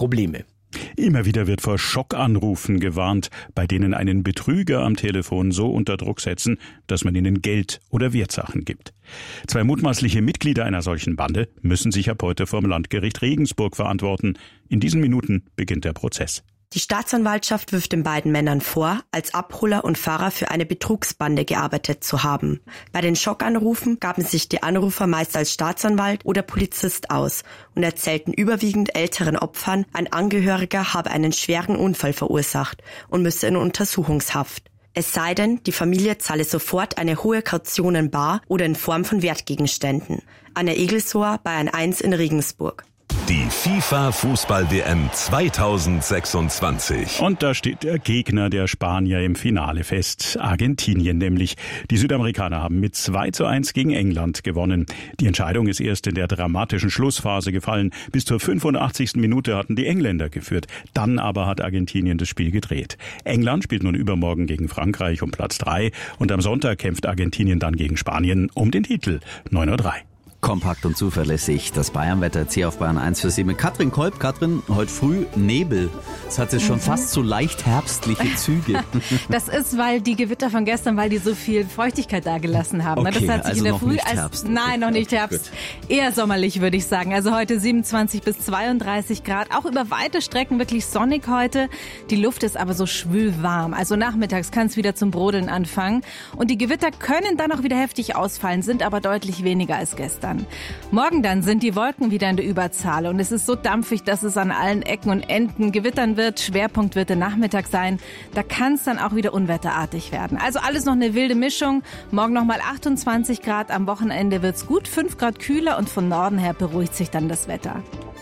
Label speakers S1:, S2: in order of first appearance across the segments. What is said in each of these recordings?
S1: Probleme.
S2: Immer wieder wird vor Schockanrufen gewarnt, bei denen einen Betrüger am Telefon so unter Druck setzen, dass man ihnen Geld oder Wertsachen gibt. 2 mutmaßliche Mitglieder einer solchen Bande müssen sich ab heute vor dem Landgericht Regensburg verantworten. In diesen Minuten beginnt der Prozess.
S3: Die Staatsanwaltschaft wirft den beiden Männern vor, als Abholer und Fahrer für eine Betrugsbande gearbeitet zu haben. Bei den Schockanrufen gaben sich die Anrufer meist als Staatsanwalt oder Polizist aus und erzählten überwiegend älteren Opfern, ein Angehöriger habe einen schweren Unfall verursacht und müsse in Untersuchungshaft. Es sei denn, die Familie zahle sofort eine hohe Kaution in bar oder in Form von Wertgegenständen. Anna Egelshoher, Bayern 1 in Regensburg.
S4: Die FIFA-Fußball-WM 2026.
S2: Und da steht der Gegner der Spanier im Finale fest, Argentinien nämlich. Die Südamerikaner haben mit 2:1 gegen England gewonnen. Die Entscheidung ist erst in der dramatischen Schlussphase gefallen. Bis zur 85. Minute hatten die Engländer geführt. Dann aber hat Argentinien das Spiel gedreht. England spielt nun übermorgen gegen Frankreich um Platz 3 und am Sonntag kämpft Argentinien dann gegen Spanien um den Titel. 9:03 Uhr.
S5: Kompakt und zuverlässig, das Bayernwetter jetzt hier auf Bayern 1 für Sie mit Katrin Kolb. Katrin, heute früh Nebel. Das hat jetzt schon fast so leicht herbstliche Züge.
S6: Das ist, weil die Gewitter von gestern, weil die so viel Feuchtigkeit da gelassen haben.
S5: Okay,
S6: das hat sich
S5: also
S6: in der
S5: noch
S6: Früh
S5: nicht Herbst.
S6: Nein, noch nicht Herbst. Eher sommerlich, würde ich sagen. Also heute 27 bis 32 Grad. Auch über weite Strecken wirklich sonnig heute. Die Luft ist aber so schwülwarm. Also nachmittags kann es wieder zum Brodeln anfangen. Und die Gewitter können dann auch wieder heftig ausfallen, sind aber deutlich weniger als gestern. Morgen dann sind die Wolken wieder in der Überzahl und es ist so dampfig, dass es an allen Ecken und Enden gewittern wird. Schwerpunkt wird der Nachmittag sein. Da kann es dann auch wieder unwetterartig werden. Also alles noch eine wilde Mischung. Morgen nochmal 28 Grad, am Wochenende wird's gut, 5 Grad kühler und von Norden her beruhigt sich dann das Wetter.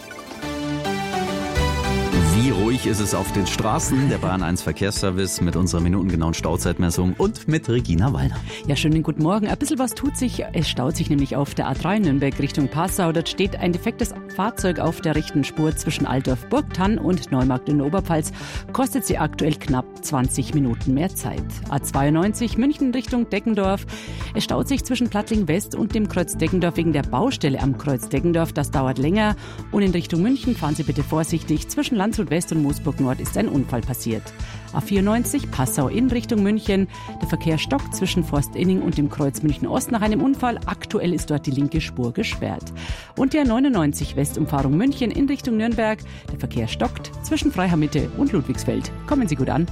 S5: Wie ruhig ist es auf den Straßen? Der Bayern 1 Verkehrsservice mit unserer minutengenauen Stauzeitmessung und mit Regina Wallner.
S7: Ja, schönen guten Morgen. Ein bisschen was tut sich. Es staut sich nämlich auf der A3 Nürnberg Richtung Passau. Dort steht ein defektes Fahrzeug auf der rechten Spur zwischen Altdorf-Burgthann und Neumarkt in der Oberpfalz. Kostet sie aktuell knapp 20 Minuten mehr Zeit. A92 München Richtung Deggendorf. Es staut sich zwischen Plattling West und dem Kreuz Deggendorf wegen der Baustelle am Kreuz Deggendorf. Das dauert länger. Und in Richtung München fahren Sie bitte vorsichtig. Zwischen Landshut West und Moosburg Nord ist ein Unfall passiert. A94 Passau in Richtung München. Der Verkehr stockt zwischen Forstinning und dem Kreuz München Ost nach einem Unfall. Aktuell ist dort die linke Spur gesperrt. Und die A99 Westumfahrung München in Richtung Nürnberg. Der Verkehr stockt zwischen Freiham Mitte und Ludwigsfeld. Kommen Sie gut an.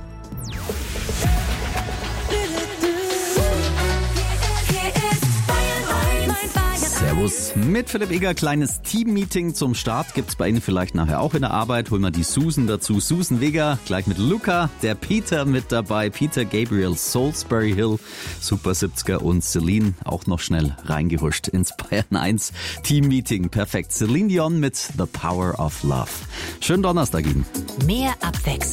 S5: Servus. Mit Philipp Eger, kleines Team-Meeting zum Start gibt's bei Ihnen vielleicht nachher auch in der Arbeit. Holen wir die Susan dazu. Susan Weger, gleich mit Luca, der Peter mit dabei. Peter Gabriel, Salisbury Hill, Super 70er und Celine auch noch schnell reingehuscht ins Bayern 1 Team-Meeting. Perfekt. Celine Dion mit The Power of Love. Schönen Donnerstag Ihnen.
S8: Mehr Abwechslung.